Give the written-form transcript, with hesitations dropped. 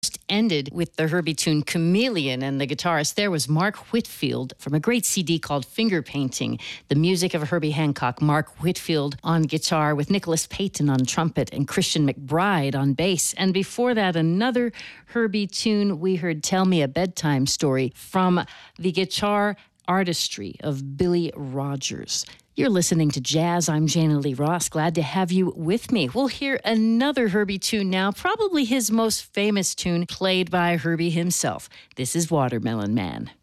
Ended with the Herbie tune Chameleon, and the guitarist there was Mark Whitfield from a great CD called Finger Painting, the music of Herbie Hancock. Mark Whitfield on guitar with Nicholas Payton on trumpet and Christian McBride on bass. And before that, another Herbie tune, we heard Tell Me a Bedtime Story from the guitar artistry of Billy Rogers. You're listening to Jazz. I'm Jana Lee Ross. Glad to have you with me. We'll hear another Herbie tune now, probably his most famous tune played by Herbie himself. This is Watermelon Man.